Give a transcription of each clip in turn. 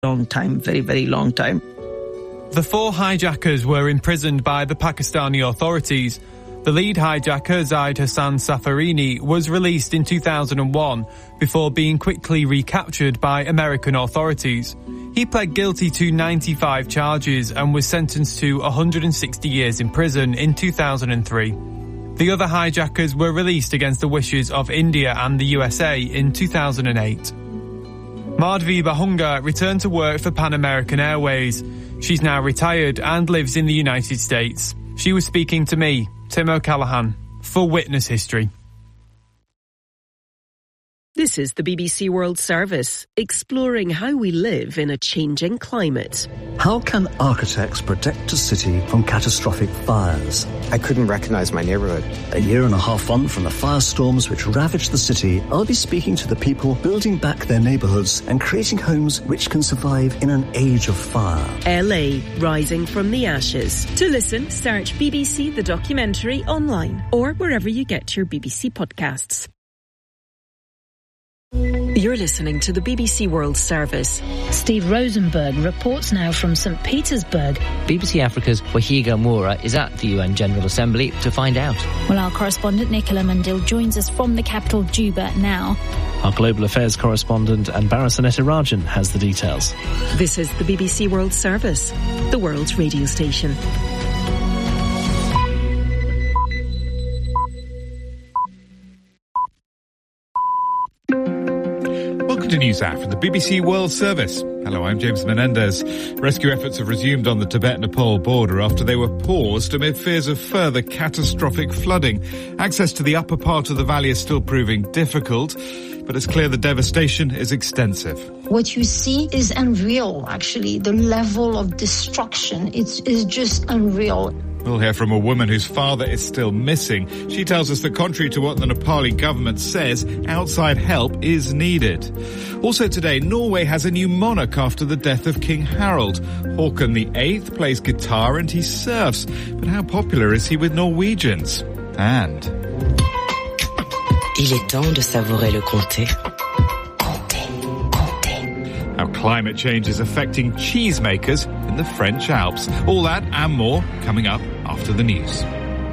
long time, very, very long time. The 4 hijackers were imprisoned by the Pakistani authorities. The lead hijacker, Zaid Hassan Safarini, was released in 2001 before being quickly recaptured by American authorities. He pled guilty to 95 charges and was sentenced to 160 years in prison in 2003. The other hijackers were released against the wishes of India and the USA in 2008. Madhvi Bahunga returned to work for Pan American Airways. She's now retired and lives in the United States. She was speaking to me, Tim O'Callaghan, for Witness History. This is the BBC World Service, exploring how we live in a changing climate. How can architects protect a city from catastrophic fires? I couldn't recognise my neighbourhood. A year and a half on from the firestorms which ravaged the city, I'll be speaking to the people building back their neighbourhoods and creating homes which can survive in an age of fire. LA, rising from the ashes. To listen, search BBC The Documentary online or wherever you get your BBC podcasts. You're listening to the BBC World Service. Steve Rosenberg reports now from St. Petersburg. BBC Africa's Wahiga Moura is at the UN General Assembly to find out. Well, our correspondent Nicola Mandil joins us from the capital Juba now. Our Global Affairs correspondent Anbara Sanetirajan has the details. This is the BBC World Service, the world's radio station. To NewsHour from the BBC World Service. Hello, I'm James Menendez. Rescue efforts have resumed on the Tibet-Nepal border after they were paused amid fears of further catastrophic flooding. Access to the upper part of the valley is still proving difficult, but it's clear the devastation is extensive. What you see is unreal, actually. The level of destruction is just unreal. We'll hear from a woman whose father is still missing. She tells us that contrary to what the Nepali government says, outside help is needed. Also today, Norway has a new monarch after the death of King Harald. Håkon VIII plays guitar and he surfs. But how popular is he with Norwegians? And il est temps de savourer le comté. How climate change is affecting cheesemakers in the French Alps. All that and more coming up after the news.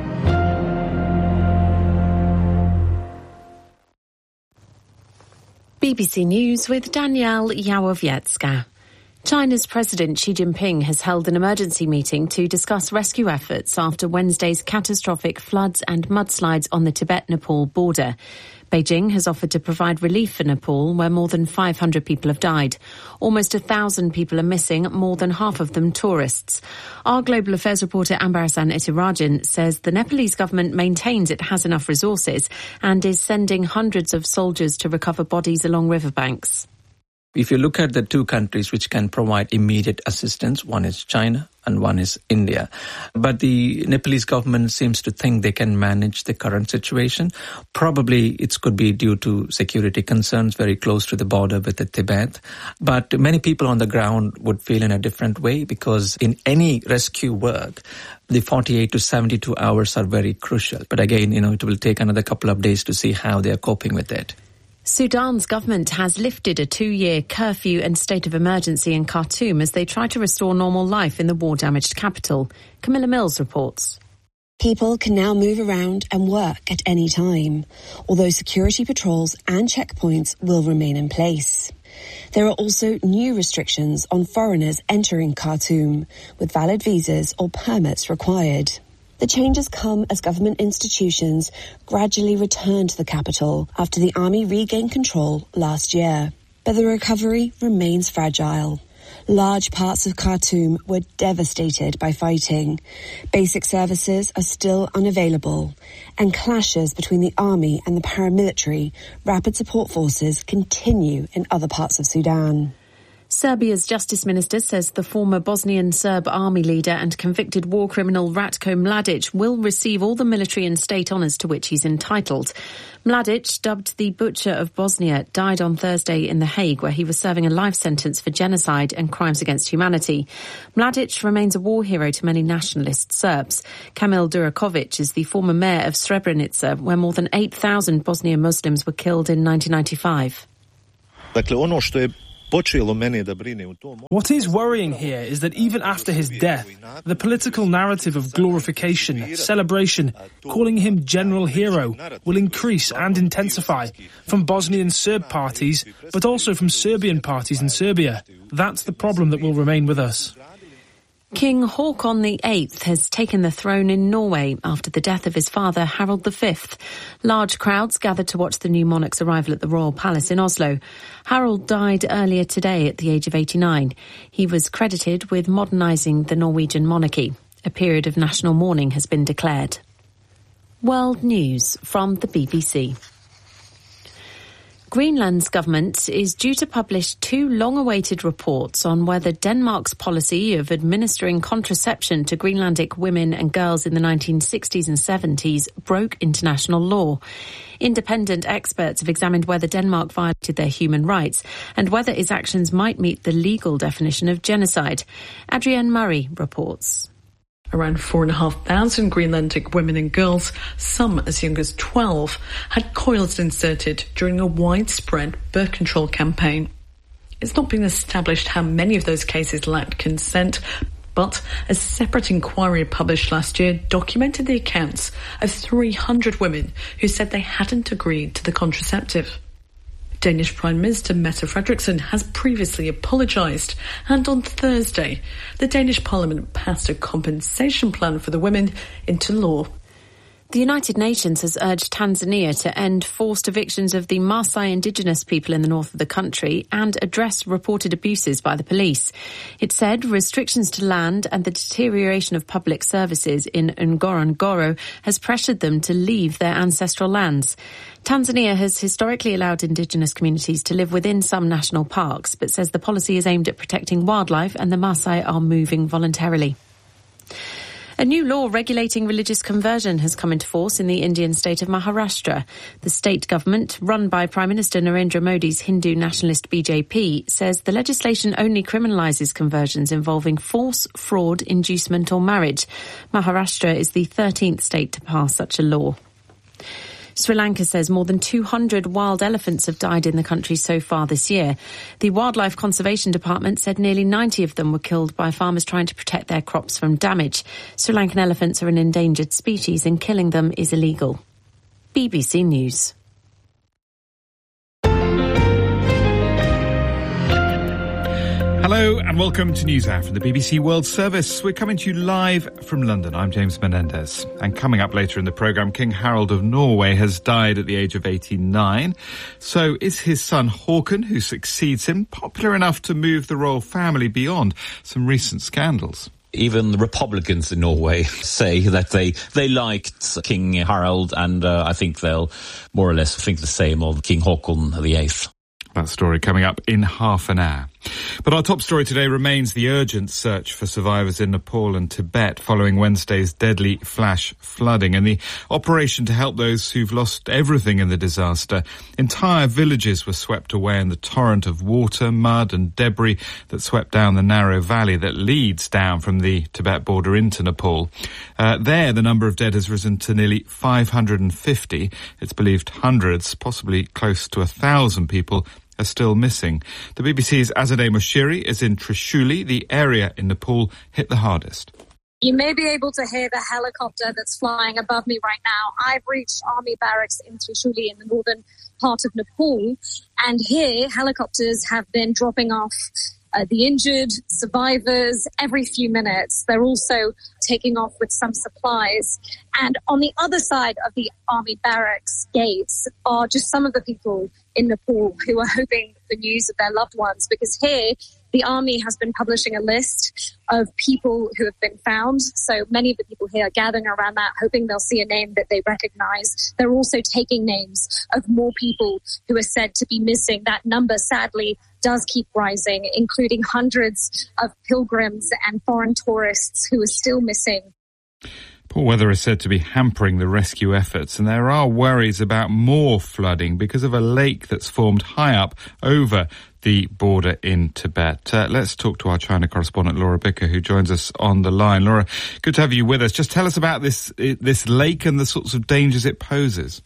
BBC News with Danielle Yawowiecka. China's President Xi Jinping has held an emergency meeting to discuss rescue efforts after Wednesday's catastrophic floods and mudslides on the Tibet-Nepal border. Beijing has offered to provide relief for Nepal, where more than 500 people have died. Almost 1,000 people are missing, more than half of them tourists. Our Global Affairs reporter Anbara Sanetirajan says the Nepalese government maintains it has enough resources and is sending hundreds of soldiers to recover bodies along riverbanks. If you look at the two countries which can provide immediate assistance, one is China and one is India. But the Nepalese government seems to think they can manage the current situation. Probably it could be due to security concerns very close to the border with the Tibet. But many people on the ground would feel in a different way because in any rescue work, the 48 to 72 hours are very crucial. But again, it will take another couple of days to see how they are coping with it. Sudan's government has lifted a 2-year curfew and state of emergency in Khartoum as they try to restore normal life in the war-damaged capital. Camilla Mills reports. People can now move around and work at any time, although security patrols and checkpoints will remain in place. There are also new restrictions on foreigners entering Khartoum, with valid visas or permits required. The changes come as government institutions gradually return to the capital after the army regained control last year. But the recovery remains fragile. Large parts of Khartoum were devastated by fighting. Basic services are still unavailable, and clashes between the army and the paramilitary rapid support forces continue in other parts of Sudan. Serbia's Justice Minister says the former Bosnian Serb army leader and convicted war criminal Ratko Mladic will receive all the military and state honours to which he's entitled. Mladic, dubbed the Butcher of Bosnia, died on Thursday in The Hague, where he was serving a life sentence for genocide and crimes against humanity. Mladic remains a war hero to many nationalist Serbs. Kamil Durakovic is the former mayor of Srebrenica, where more than 8,000 Bosnian Muslims were killed in 1995. What is worrying here is that even after his death, the political narrative of glorification, celebration, calling him general hero will increase and intensify from Bosnian Serb parties, but also from Serbian parties in Serbia. That's the problem that will remain with us. King Haakon VIII has taken the throne in Norway after the death of his father, Harald V. Large crowds gathered to watch the new monarch's arrival at the Royal Palace in Oslo. Harald died earlier today at the age of 89. He was credited with modernising the Norwegian monarchy. A period of national mourning has been declared. World News from the BBC. Greenland's government is due to publish 2 long-awaited reports on whether Denmark's policy of administering contraception to Greenlandic women and girls in the 1960s and 70s broke international law. Independent experts have examined whether Denmark violated their human rights and whether its actions might meet the legal definition of genocide. Adrienne Murray reports. Around 4,500 Greenlandic women and girls, some as young as 12, had coils inserted during a widespread birth control campaign. It's not been established how many of those cases lacked consent, but a separate inquiry published last year documented the accounts of 300 women who said they hadn't agreed to the contraceptive. Danish Prime Minister Mette Frederiksen has previously apologised, and on Thursday, the Danish Parliament passed a compensation plan for the women into law. The United Nations has urged Tanzania to end forced evictions of the Maasai indigenous people in the north of the country and address reported abuses by the police. It said restrictions to land and the deterioration of public services in Ngorongoro has pressured them to leave their ancestral lands. Tanzania has historically allowed indigenous communities to live within some national parks, but says the policy is aimed at protecting wildlife and the Maasai are moving voluntarily. A new law regulating religious conversion has come into force in the Indian state of Maharashtra. The state government, run by Prime Minister Narendra Modi's Hindu nationalist BJP, says the legislation only criminalises conversions involving force, fraud, inducement or marriage. Maharashtra is the 13th state to pass such a law. Sri Lanka says more than 200 wild elephants have died in the country so far this year. The Wildlife Conservation Department said nearly 90 of them were killed by farmers trying to protect their crops from damage. Sri Lankan elephants are an endangered species and killing them is illegal. BBC News. Hello and welcome to NewsHour from the BBC World Service. We're coming to you live from London. I'm James Menendez. And coming up later in the programme, King Harald of Norway has died at the age of 89. So is his son Haakon, who succeeds him, popular enough to move the royal family beyond some recent scandals? Even the Republicans in Norway say that they liked King Harald, and I think they'll more or less think the same of King Haakon VIII. That story coming up in half an hour. But our top story today remains the urgent search for survivors in Nepal and Tibet following Wednesday's deadly flash flooding and the operation to help those who've lost everything in the disaster. Entire villages were swept away in the torrent of water, mud and debris that swept down the narrow valley that leads down from the Tibet border into Nepal. There, the number of dead has risen to nearly 550. It's believed hundreds, possibly close to 1,000 people are still missing. The BBC's Azadeh Moshiri is in Trishuli, the area in Nepal hit the hardest. You may be able to hear the helicopter that's flying above me right now. I've reached army barracks in Trishuli in the northern part of Nepal, and here helicopters have been dropping off the injured, survivors, every few minutes. They're also taking off with some supplies. And on the other side of the army barracks gates are just some of the people in Nepal who are hoping for news of their loved ones, because here the army has been publishing a list of people who have been found. So many of the people here are gathering around that, hoping they'll see a name that they recognize. They're also taking names of more people who are said to be missing. That number, sadly, does keep rising, including hundreds of pilgrims and foreign tourists who are still missing. Poor weather is said to be hampering the rescue efforts, and there are worries about more flooding because of a lake that's formed high up over the border in Tibet. Let's talk to our China correspondent, Laura Bicker, who joins us on the line. Laura, good to have you with us. Just tell us about this lake and the sorts of dangers it poses.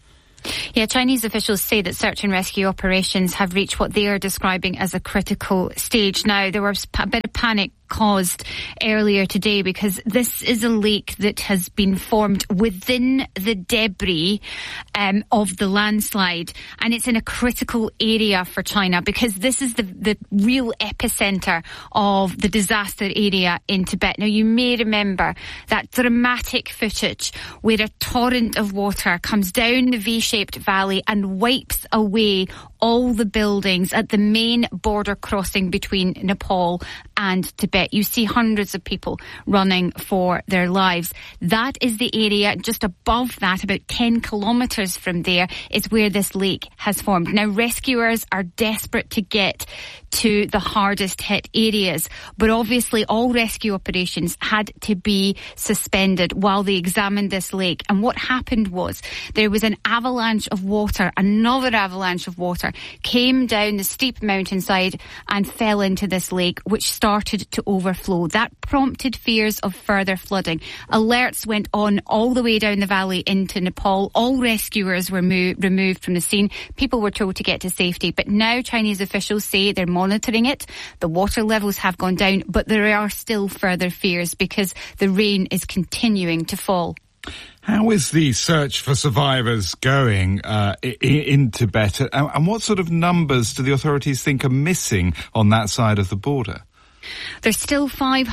Yeah, Chinese officials say that search and rescue operations have reached what they are describing as a critical stage. Now, there was a bit of panic caused earlier today because this is a lake that has been formed within the debris of the landslide, and it's in a critical area for China because this is the real epicenter of the disaster area in Tibet. Now, you may remember that dramatic footage where a torrent of water comes down the V-shaped valley and wipes away all the buildings at the main border crossing between Nepal and Tibet. You see hundreds of people running for their lives. That is the area just above that, about 10 kilometres from there, is where this lake has formed. Now, rescuers are desperate to get to the hardest hit areas, but obviously all rescue operations had to be suspended while they examined this lake. And what happened was there was an avalanche of water, another avalanche of water, came down the steep mountainside and fell into this lake, which started to overflow. That prompted fears of further flooding. Alerts went on all the way down the valley into Nepal. All rescuers were removed from the scene. People were told to get to safety. But now Chinese officials say they're monitoring it. The water levels have gone down, but there are still further fears because the rain is continuing to fall. How is the search for survivors going in Tibet? And what sort of numbers do the authorities think are missing on that side of the border? There's still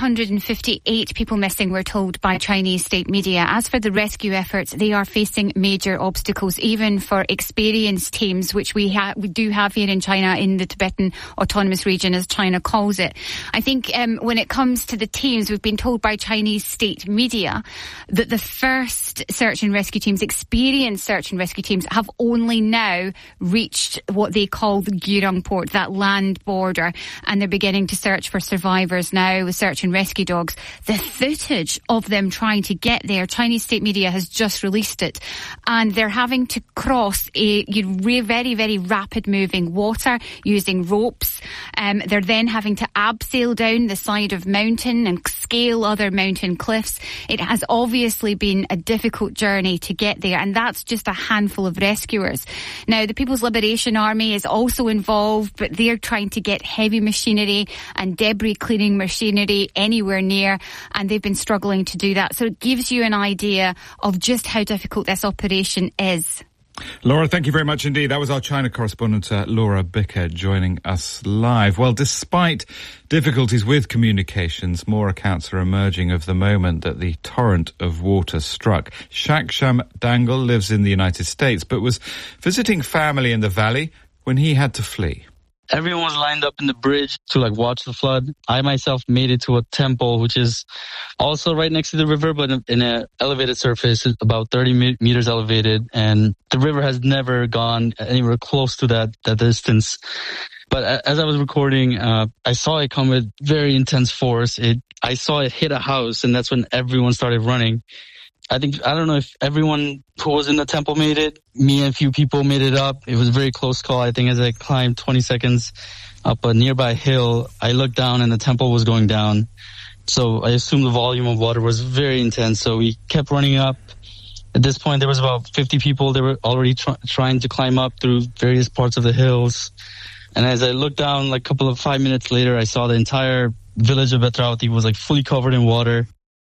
558 people missing, we're told by Chinese state media. As for the rescue efforts, they are facing major obstacles, even for experienced teams, which we do have here in China, in the Tibetan Autonomous Region, as China calls it. I think when it comes to the teams, we've been told by Chinese state media that the first search and rescue teams, experienced search and rescue teams, have only now reached what they call the Gurung port, that land border, and they're beginning to search for survivors now with search and rescue dogs. The footage of them trying to get there, Chinese state media has just released it, and they're having to cross a very, very rapid moving water using ropes. They're then having to abseil down the side of mountain and scale other mountain cliffs. It has obviously been a difficult journey to get there, and that's just a handful of rescuers. Now, the People's Liberation Army is also involved, but they're trying to get heavy machinery and debris cleaning machinery anywhere near, and they've been struggling to do that. So it gives you an idea of just how difficult this operation is. Laura, thank you very much indeed. That was our China correspondent, Laura Bicker, joining us live. Well, despite difficulties with communications, more accounts are emerging of the moment that the torrent of water struck. Shaksham Dangle lives in the United States, but was visiting family in the valley when he had to flee. Everyone was lined up in the bridge to watch the flood. I myself made it to a temple, which is also right next to the river, but in an elevated surface, about 30 meters elevated. And the river has never gone anywhere close to that distance. But as I was recording, I saw it come with very intense force. I saw it hit a house, and that's when everyone started running. I don't know if everyone who was in the temple made it. Me and a few people made it up. It was a very close call. I think as I climbed 20 seconds up a nearby hill, I looked down and the temple was going down. So I assumed the volume of water was very intense. So we kept running up. At this point, there was about 50 people. They were already trying to climb up through various parts of the hills. And as I looked down, 5 minutes later, I saw the entire village of Betravati was fully covered in water.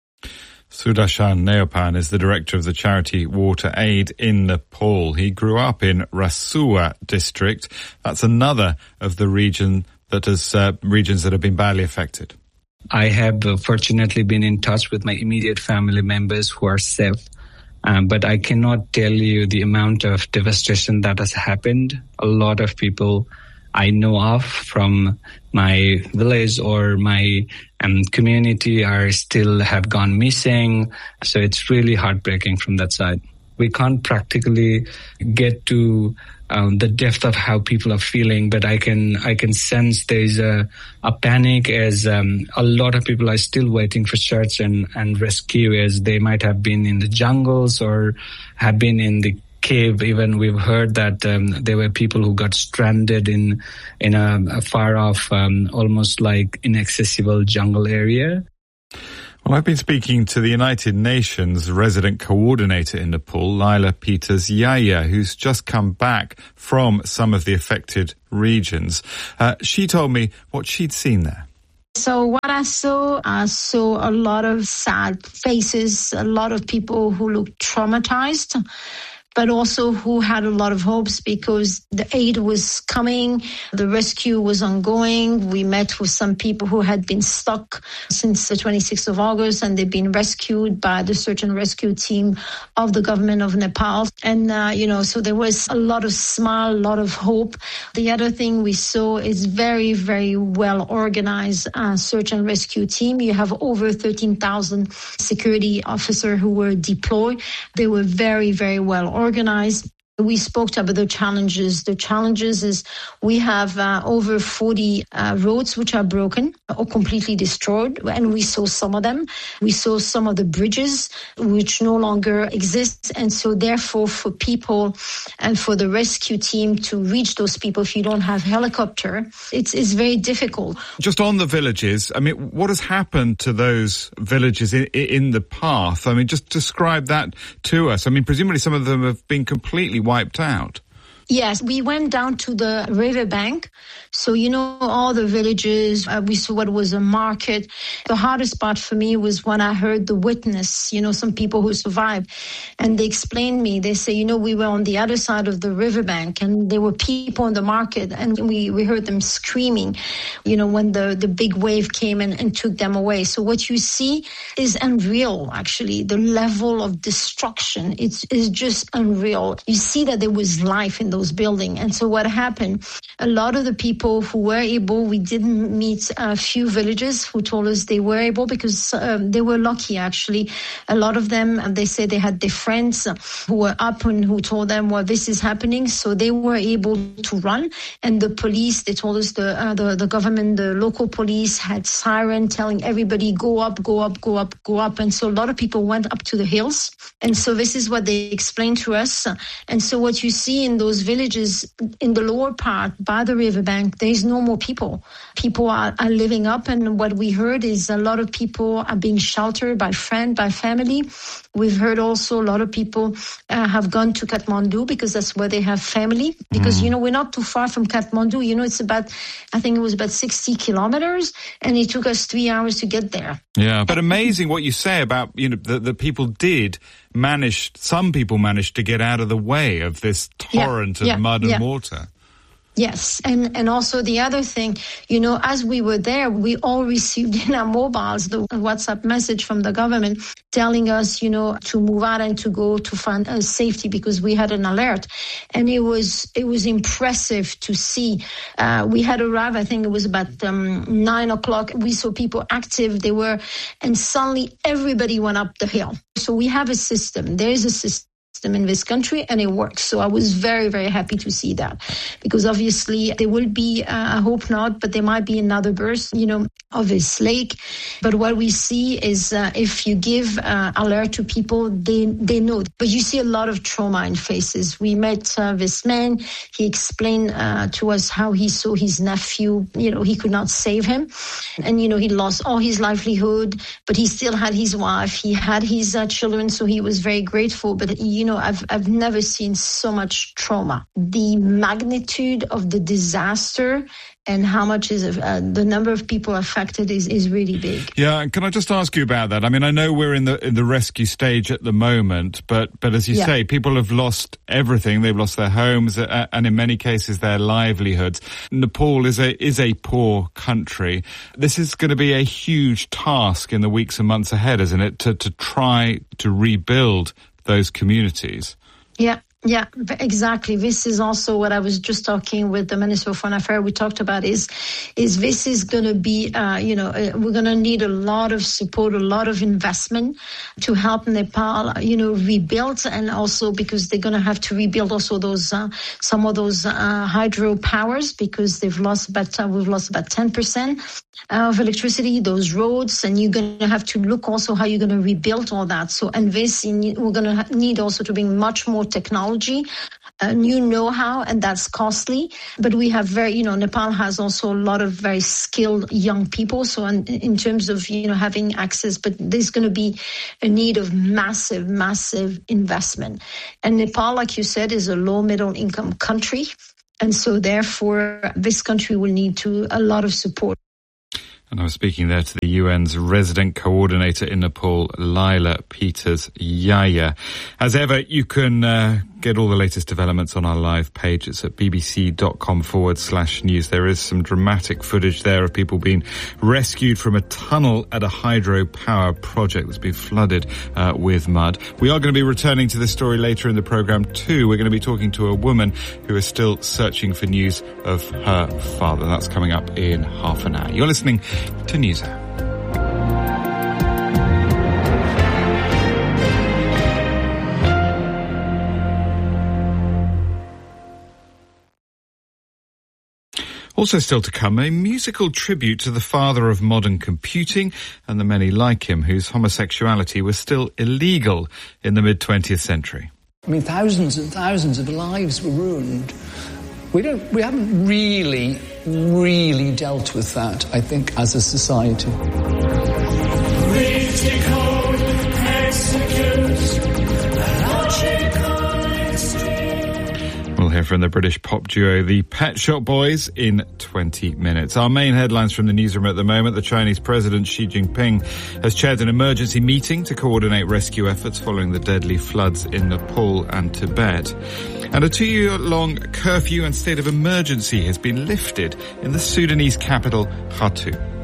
Sudarshan Neopan is the director of the charity Water Aid in Nepal. He grew up in Rasua district. That's another of the regions that have been badly affected. I have fortunately been in touch with my immediate family members who are safe, but I cannot tell you the amount of devastation that has happened. A lot of people I know of from my village or my community have gone missing. So it's really heartbreaking from that side. We can't practically get to the depth of how people are feeling, but I can sense there's a panic as a lot of people are still waiting for search and rescue, as they might have been in the jungles or have been in the cave. Even we've heard that there were people who got stranded in a far off, almost inaccessible jungle area. Well, I've been speaking to the United Nations resident coordinator in Nepal, Laila Peters-Yaya, who's just come back from some of the affected regions. She told me what she'd seen there. So what I saw a lot of sad faces, a lot of people who looked traumatized, but also who had a lot of hopes because the aid was coming, the rescue was ongoing. We met with some people who had been stuck since the 26th of August, and they've been rescued by the search and rescue team of the government of Nepal. And, so there was a lot of smile, a lot of hope. The other thing we saw is very, very well organized search and rescue team. You have over 13,000 security officers who were deployed. They were very, very well organized. We spoke about the challenges. The challenges is we have over 40 roads which are broken or completely destroyed, and we saw some of them. We saw some of the bridges which no longer exist, and so therefore for people and for the rescue team to reach those people, if you don't have helicopter, it's very difficult. Just on the villages, I mean, what has happened to those villages in the path? I mean, just describe that to us. I mean, presumably some of them have been completely wiped out. Yes, we went down to the riverbank. So, all the villages, we saw what was a market. The hardest part for me was when I heard the witness, some people who survived. And they explained me, they say, we were on the other side of the riverbank and there were people in the market and we heard them screaming, when the big wave came and took them away. So what you see is unreal, actually. The level of destruction, is just unreal. You see that there was life in those buildings. And so what happened, a lot of the people who were able, we didn't meet a few villages who told us they were able because they were lucky, actually. A lot of them, they said they had their friends who were up and who told them, well, this is happening. So they were able to run. And the police, they told us the government, the local police had siren telling everybody, go up, go up, go up, go up. And so a lot of people went up to the hills. And so this is what they explained to us. And so what you see in those villages in the lower part by the riverbank, there's no more people. People are living up, and what we heard is a lot of people are being sheltered by friend, by family. We've heard also a lot of people have gone to Kathmandu because that's where they have family. Because, we're not too far from Kathmandu. It's I think it was about 60 kilometers, and it took us 3 hours to get there. Yeah, but amazing what you say about, the people did manage, some people managed to get out of the way of this torrent of mud and water. Yes. And also the other thing, as we were there, we all received in our mobiles the WhatsApp message from the government telling us, to move out and to go to find safety because we had an alert. And it was impressive to see. We had arrived, I think it was about 9 o'clock. We saw people active. And suddenly everybody went up the hill. So we have a system. There is a system in this country and it works. So I was very, very happy to see that because obviously there will be, I hope not, but there might be another burst, of this lake. But what we see is if you give alert to people, they know. But you see a lot of trauma in faces. We met this man. He explained to us how he saw his nephew, he could not save him. And, he lost all his livelihood, but he still had his wife. He had his children. So he was very grateful. But, I've never seen so much trauma. The magnitude of the disaster and how much is the number of people affected is really big. Yeah, and can I just ask you about that? I mean, I know we're in the rescue stage at the moment, but as you say, people have lost everything. They've lost their homes and in many cases their livelihoods. Nepal is a poor country. This is going to be a huge task in the weeks and months ahead, isn't it? To try to rebuild those communities. Yeah, exactly. This is also what I was just talking with the Minister of Foreign Affairs. We talked about is this is going to be, we're going to need a lot of support, a lot of investment to help Nepal, rebuild, and also because they're going to have to rebuild also those some of those hydro powers because we've lost about 10% of electricity, those roads, and you're going to have to look also how you're going to rebuild all that. So, and this we're going to need also to bring much more technology new know-how, and that's costly. But we have Nepal has also a lot of very skilled young people. So in terms of, having access, but there's going to be a need of massive, massive investment. And Nepal, like you said, is a low middle income country. And so therefore, this country will need a lot of support. And I was speaking there to the UN's resident coordinator in Nepal, Laila Peters-Yaya. As ever, you can get all the latest developments on our live page. It's at bbc.com/news. There is some dramatic footage there of people being rescued from a tunnel at a hydropower project that's been flooded with mud. We are going to be returning to this story later in the programme too. We're going to be talking to a woman who is still searching for news of her father. That's coming up in half an hour. You're listening to NewsHour. Also still to come, a musical tribute to the father of modern computing and the many like him whose homosexuality was still illegal in the mid-20th century. I mean, thousands and thousands of lives were ruined. We haven't really dealt with that, I think, as a society. We'll hear from the British pop duo the Pet Shop Boys in 20 minutes. Our main headlines from the newsroom at the moment: the Chinese President Xi Jinping has chaired an emergency meeting to coordinate rescue efforts following the deadly floods in Nepal and Tibet. And a 2-year-long curfew and state of emergency has been lifted in the Sudanese capital, Khartoum.